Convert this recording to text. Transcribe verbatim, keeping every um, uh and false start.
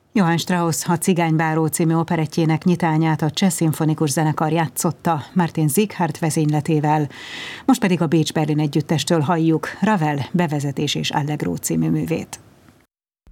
Johann Strauss A Cigánybáró című operettjének nyitányát a Cseh Szimfonikus Zenekar játszotta Martin Sieghart vezényletével. Most pedig a Bécs Berlin együttestől halljuk Ravel bevezetés és Allegro című művét.